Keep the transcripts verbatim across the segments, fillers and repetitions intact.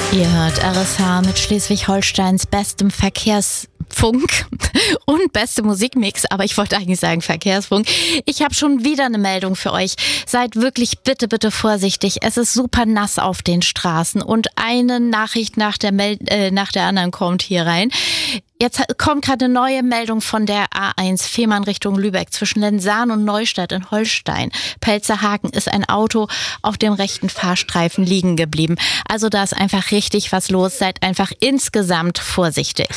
Ihr hört R S H mit Schleswig-Holsteins bestem Verkehrsfunk und beste Musikmix, aber ich wollte eigentlich sagen Verkehrsfunk. Ich habe schon wieder eine Meldung für euch. Seid wirklich bitte, bitte vorsichtig. Es ist super nass auf den Straßen und eine Nachricht nach der, Mel- äh, nach der anderen kommt hier rein. Jetzt kommt gerade eine neue Meldung von der A eins Fehmarn Richtung Lübeck zwischen Lensahn und Neustadt in Holstein. Pelzerhaken ist ein Auto auf dem rechten Fahrstreifen liegen geblieben. Also da ist einfach richtig was los. Seid einfach insgesamt vorsichtig.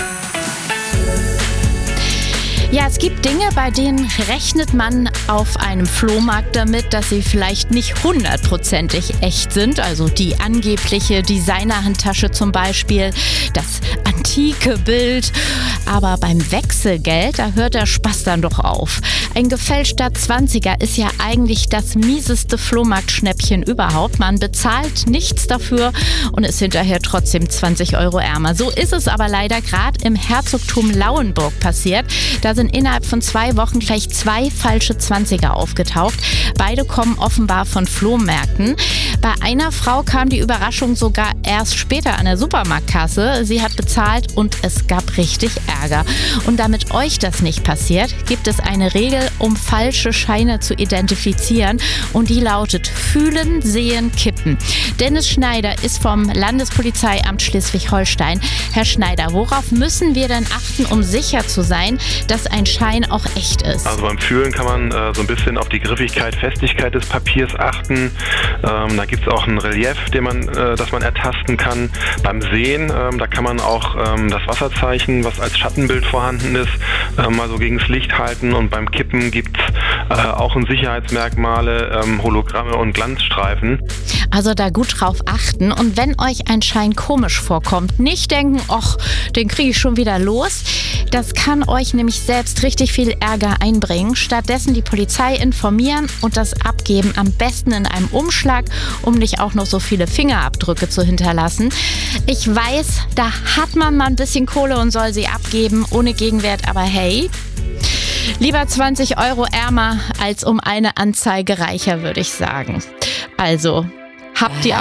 Ja, es gibt Dinge, bei denen rechnet man auf einem Flohmarkt damit, dass sie vielleicht nicht hundertprozentig echt sind. Also die angebliche Designerhandtasche zum Beispiel, das antike Bild. Aber beim Wechselgeld, da hört der Spaß dann doch auf. Ein gefälschter Zwanziger ist ja eigentlich das mieseste Flohmarktschnäppchen überhaupt. Man bezahlt nichts dafür und ist hinterher trotzdem zwanzig Euro ärmer. So ist es aber leider gerade im Herzogtum Lauenburg passiert. Da sind innerhalb von zwei Wochen gleich zwei falsche Zwanziger aufgetaucht. Beide kommen offenbar von Flohmärkten. Bei einer Frau kam die Überraschung sogar erst später an der Supermarktkasse. Sie hat bezahlt und es gab richtig Ärger. Und damit euch das nicht passiert, gibt es eine Regel, um falsche Scheine zu identifizieren. Und die lautet: Fühlen, sehen, kippen. Dennis Schneider ist vom Landespolizeiamt Schleswig-Holstein. Herr Schneider, worauf müssen wir denn achten, um sicher zu sein, dass ein Schein auch echt ist? Also beim Fühlen kann man äh, so ein bisschen auf die Griffigkeit, Festigkeit des Papiers achten. Ähm, da gibt es auch ein Relief, den man, äh, das man ertasten kann. Beim Sehen, ähm, da kann man auch ähm, das Wasserzeichen, was als Schattenbild vorhanden ist, äh, mal so gegen das Licht halten. Und beim Kippen gibt es äh, auch in Sicherheitsmerkmale, ähm, Hologramme und Glanzstreifen. Also da gut drauf achten. Und wenn euch ein Schein komisch vorkommt, nicht denken, ach, den kriege ich schon wieder los. Das kann euch nämlich selbst richtig viel Ärger einbringen. Stattdessen die Polizei informieren und das abgeben, am besten in einem Umschlag, um nicht auch noch so viele Fingerabdrücke zu hinterlassen. Ich weiß, da hat man mal ein bisschen Kohle und soll sie abgeben, ohne Gegenwert, aber hey, lieber zwanzig Euro ärmer als um eine Anzeige reicher, würde ich sagen. Also, habt die Augen